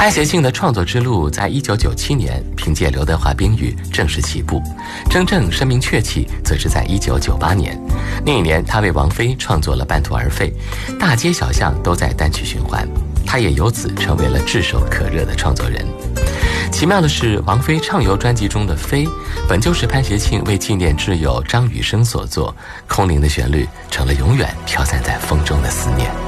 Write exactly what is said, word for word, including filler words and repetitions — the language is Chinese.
潘协庆的创作之路在一九九七年凭借刘德华冰雨正式起步，真正声名鹊起则是在一九九八年。那一年他为王菲创作了《半途而废》，大街小巷都在单曲循环，他也由此成为了炙手可热的创作人。奇妙的是，王菲畅游专辑中的飞本就是潘协庆为纪念挚友张雨生所作，空灵的旋律成了永远飘散在风中的思念。